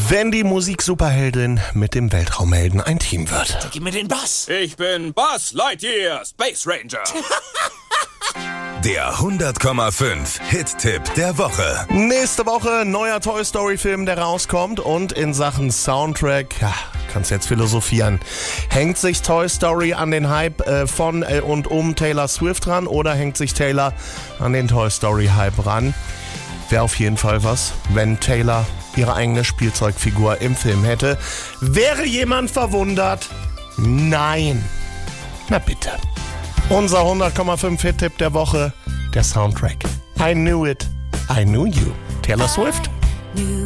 Wenn die Musik-Superheldin mit dem Weltraumhelden ein Team wird. Gib mir den Bass. Ich bin Buzz Lightyear, Space Ranger. Der 100,5 Hit-Tipp der Woche. Nächste Woche neuer Toy Story-Film, der rauskommt. Und in Sachen Soundtrack, ja, kannst jetzt philosophieren. Hängt sich Toy Story an den Hype von und um Taylor Swift ran oder hängt sich Taylor an den Toy Story-Hype ran? Wäre auf jeden Fall was, wenn Taylor ihre eigene Spielzeugfigur im Film hätte. Wäre jemand verwundert? Nein. Na bitte. Unser 100,5 Hit-Tipp der Woche, der Soundtrack. I Knew It, I Knew You. Taylor Swift.